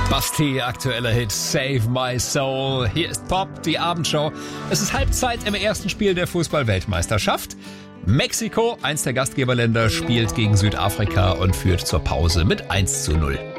Basti, aktueller Hit Save My Soul. Hier ist Pop, die Abendshow. Es ist Halbzeit im ersten Spiel der Fußball-Weltmeisterschaft. Mexiko, eins der Gastgeberländer, spielt gegen Südafrika und führt zur Pause mit 1:0.